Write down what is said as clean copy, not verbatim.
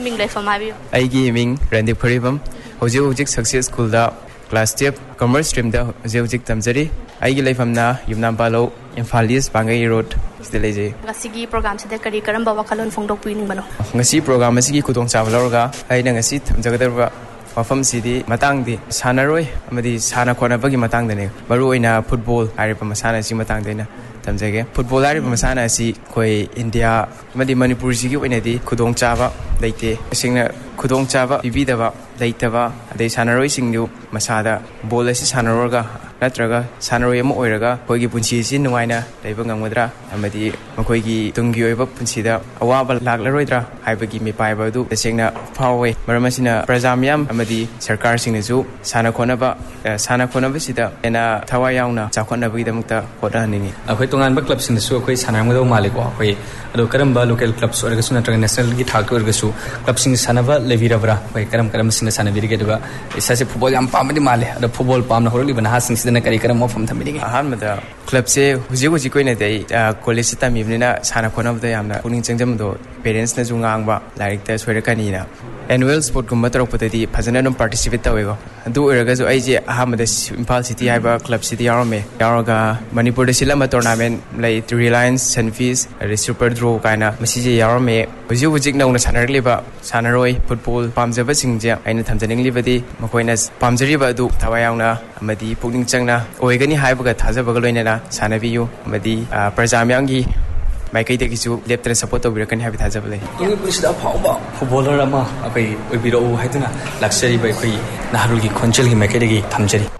ꯃꯤꯡ ꯂꯩꯐꯝ ꯍꯥꯏꯕꯤꯌꯨ ꯑꯩꯒꯤ ꯃꯤꯡ ꯔꯟꯗꯤꯞ ꯈꯨꯔꯩꯕꯝ ꯍꯧꯖꯤꯛ ꯁꯛꯁꯦꯁ ꯁ꯭ꯀꯨꯜꯗ ꯀ꯭ꯂꯥꯁ 12 ꯀꯃꯔꯁ ꯁ꯭ꯇ꯭ꯔꯤꯝꯗ ꯍꯧꯖꯤꯛ ꯇꯝꯖꯔꯤ ꯑꯩꯒꯤ ꯂꯩꯐꯝꯅ ꯌꯨꯝꯅꯥꯝ ꯄꯥꯂꯧ ꯏꯝꯐꯥꯜ ꯏꯁ ꯄꯥꯡꯒꯩ ꯔꯣꯗ ꯁꯤꯗ ꯂꯩꯖꯩ ꯉꯁꯤꯒꯤ ꯄ꯭ꯔꯣꯒ꯭ꯔꯥꯝꯁꯤꯗ ꯀꯔꯝꯕ ꯋꯥꯈꯜꯂꯣꯟ ꯐꯣꯡꯗꯣꯛꯄꯤꯅꯤꯡꯕꯅꯣ ꯉꯁꯤ ꯄ꯭ꯔꯣꯒ꯭ꯔꯥꯝ ꯑꯁꯤꯒꯤ ꯈꯨꯗꯣꯡꯆꯥꯕ ꯂꯧꯔꯒ ꯑꯩꯅ ꯉꯁꯤ ꯊꯝꯖꯒꯗꯧꯔꯤꯕ ꯃꯐꯝꯁꯤꯗꯤ ꯃꯇꯥꯡꯗꯤ ꯁꯥꯟꯅꯔꯣꯏ ꯑꯃꯗꯤ ꯁꯥꯟꯅ ꯈꯣꯠꯅꯕꯒꯤ ꯃꯇꯥꯡꯗꯅꯤ ꯃꯔꯨꯑꯣꯏꯅ ꯐꯨꯠꯕꯣꯜ ꯍꯥꯏꯔꯤꯕ ꯃꯁꯥꯟꯅ ꯑꯁꯤꯒꯤ ꯃꯇꯥꯡꯗ ꯑꯩꯅ ꯊꯝꯖꯒꯦ ꯐꯨꯠꯕꯣꯜ ꯍꯥꯏꯔꯤꯕ ꯃꯁꯥꯟꯅ ꯑꯁꯤ ꯑꯩꯈꯣꯏ ꯏꯟꯗꯤꯌꯥ ꯑꯃꯗꯤ ꯃꯅꯤꯄꯨꯔꯁꯤꯒꯤ ꯑꯣꯏꯅꯗꯤ ꯈꯨꯗꯣꯡꯆꯥꯕ ꯂꯩꯇꯦ ꯇꯁꯦꯡꯅ ꯈꯨꯗꯣꯡꯆꯥꯕ ꯄꯤꯕꯤꯗꯕ ꯂꯩꯇꯕ ꯑꯗꯩ ꯁꯥꯟꯅꯔꯣꯏꯁꯤꯡꯗꯨ ꯃꯁꯥꯗ ꯕꯣꯜ ꯑꯁꯤ ꯁꯥꯟꯅꯔꯨꯔꯒ ꯅꯠꯇ꯭ꯔꯒ ꯁꯥꯟꯅꯔꯣꯏ ꯑꯃ ꯑꯣꯏꯔꯒ ꯑꯩꯈꯣꯏꯒꯤ ꯄꯨꯟꯁꯤ ꯑꯁꯤ ꯅꯨꯡꯉꯥꯏꯅ ꯂꯩꯕ ꯉꯝꯒꯗ꯭रा ꯑꯃꯗꯤ ꯃꯈꯣꯏꯒꯤ ꯇꯨꯡꯒꯤ ꯑꯣꯏꯕ ꯄꯨꯟꯁꯤꯗ ꯑꯋꯥꯕ ꯂꯥꯛꯂꯔꯣꯏꯗ꯭रा ꯍꯥꯏꯕꯒꯤ ꯃꯤꯄꯥꯏꯕ ꯑꯗꯨ ꯇꯁꯦꯡꯅ ꯐꯥꯎꯋꯦ ꯃꯔꯝ ꯑꯁꯤꯅ ꯄ꯭ꯔꯖꯥ ꯃꯤꯌꯥꯝ ꯑꯃꯗꯤ ꯁꯔꯀꯥꯔꯁꯤꯡꯅꯁꯨ ꯁꯥꯟꯅ ꯈꯣꯠꯅꯕꯁꯤꯗ ꯍꯦꯟꯅ ꯊꯋꯥꯏ ꯌꯥꯎꯅ ꯆꯥꯎꯈꯠꯅꯕꯒꯤꯗꯃꯛꯇ ꯍꯣꯠꯅꯍꯟꯅꯤꯡꯉꯤ ꯑꯩꯈꯣꯏ ꯇꯣꯉꯥꯟꯕ ꯀ꯭ꯂꯕꯁꯤꯡꯗꯁꯨ ꯑꯩꯈꯣꯏ ꯁꯥꯟꯅꯔꯝꯒꯗꯧ ꯃꯥꯜꯂꯦꯀꯣ ꯑꯩꯈꯣꯏ ꯑꯗꯣ ꯀꯔꯝꯕ ꯂꯣꯀꯦꯜ ꯀ꯭ꯂꯕꯁ ꯑꯣꯏꯔꯒꯁꯨ ꯅꯠꯇ꯭ꯔꯒ ꯅꯦꯁꯅꯦꯜꯒꯤ ꯊꯥꯛꯇ ꯑꯣꯏꯔꯒꯁꯨ ꯀ꯭ꯂꯕꯁꯤꯡ ꯁꯥꯟꯅꯕ ꯂꯩꯕꯤꯔꯕ꯭ꯔꯥ ꯑꯩꯈꯣꯏ ꯀꯔꯝꯕꯁꯤꯡꯅ ꯁꯥꯟꯅꯕꯤꯔꯤꯒꯦ ꯑꯗꯨꯒ ꯏꯁꯥꯁꯦ ꯐꯨꯠꯕꯣꯜ ꯌꯥꯝ ꯄꯥꯝꯕꯗꯤ ꯃꯥꯜꯂꯦ ꯑꯗꯣ ꯐꯨꯠꯕꯣꯜ ꯄꯥꯝꯅ ꯍꯧꯔꯛꯂꯤꯕ ꯅꯍꯥꯁꯤꯡꯁꯤꯗꯅ ꯀꯔꯝꯕ ꯋꯥꯐꯝ ꯊꯝꯕꯤꯔꯤꯒꯦ ꯑꯍꯥꯟꯕꯗ ꯀ꯭ꯂꯕꯁꯦ ꯍꯧꯖꯤꯛ ꯑꯣꯏꯅꯗꯤ ꯑꯩ ꯀꯣꯂꯦꯖꯇ ꯇꯝꯃꯤꯕꯅꯤꯅ ꯁꯥꯟꯅ ꯈꯣꯠꯅꯕꯗ ꯌꯥꯝꯅ ꯄꯨꯛꯅꯤꯡ ꯆꯪꯖꯕꯗꯣ ꯄꯦꯔꯦꯟꯁꯅꯁꯨ ꯉꯥꯡꯕ ꯂꯥꯏꯔꯤꯛꯇ ꯁꯣꯏꯔꯛꯀꯅꯤꯅ ꯑꯦꯅꯨꯋꯦꯜ ꯁ꯭ꯄꯣꯔꯠꯀꯨꯝꯕ ꯇꯧꯔꯛꯄꯗꯗꯤ ꯐꯖꯅ ꯑꯗꯨꯝ ꯄꯥꯔꯇꯤꯁꯤꯄꯦꯠ ꯇꯧꯋꯦꯀꯣ ꯑꯗꯨ ꯑꯣꯏꯔꯒꯁꯨ ꯑꯩꯁꯦ ꯑꯍꯥꯟꯕꯗ ꯏꯝꯐꯥꯜ ꯁꯤꯇꯤ ꯍꯥꯏꯕ ꯀ꯭ꯂꯕꯁꯤꯗ ꯌꯥꯎꯔꯒ ꯃꯅꯤꯄꯨꯔꯗ ꯁꯤꯜꯂꯝꯕ ꯇꯣꯔꯅꯥꯃꯦꯟ ꯂꯩ ꯔꯤꯂꯥꯌꯟꯁ ꯁꯟꯐꯤꯁ ꯑꯗꯩ ꯁꯨꯄꯔ ꯗ꯭ꯔꯣ ꯀꯥꯏꯅ ꯃꯁꯤꯁꯦ ꯌꯥꯎꯔꯝꯃꯦ ꯍꯧꯖꯤꯛ ꯅꯧꯅ ꯁꯥꯟꯅꯔꯛꯂꯤꯕ ꯁꯥꯟꯅꯔꯣꯏ ꯐꯨꯠꯕꯣꯜ ꯄꯥꯝꯖꯕꯁꯤꯡꯁꯦ ꯑꯩꯅ ꯊꯝꯖꯅꯤꯡꯂꯤꯕꯗꯤ ꯃꯈꯣꯏꯅ ꯄꯥꯝꯖꯔꯤꯕ ꯑꯗꯨ ꯊꯋꯥꯏ ꯌꯥꯎꯅ ꯑꯃꯗꯤ ꯄꯨꯛꯅꯤꯡ ꯆꯪꯅ ꯑꯣꯏꯒꯅꯤ ꯍꯥꯏꯕꯒ ꯊꯥꯖꯕꯒ ꯂꯣꯏꯅꯅ ꯁꯥꯟꯅꯕꯤꯌꯨ ꯑꯃꯗꯤ ꯄ꯭ꯔꯖꯥ ꯃꯌꯥꯝꯒꯤ ꯃꯥꯏꯀꯩꯗꯒꯤꯁꯨ ꯂꯦꯞꯇꯅ ꯁꯄꯣꯔꯠ ꯇꯧꯕꯤꯔꯛꯀꯅꯤ ꯍꯥꯏꯕ ꯊꯥꯖꯕ ꯂꯩ ꯇꯨꯡꯒꯤ ꯄꯨꯟꯁꯤꯗ ꯑꯐꯥꯎꯕ ꯐꯨꯠꯕꯣꯂꯔ ꯑꯃ ꯑꯩꯈꯣꯏ ꯑꯣꯏꯕꯤꯔꯛꯎ ꯍꯥꯏꯗꯨꯅ ꯂꯥꯛꯆꯔꯤꯕ ꯑꯩꯈꯣꯏ ꯅꯍꯥꯔꯣꯜꯒꯤ ꯈꯣꯟꯖꯦꯜꯒꯤ ꯃꯥꯏꯀꯩꯗꯒꯤ ꯊꯝꯖꯔꯤ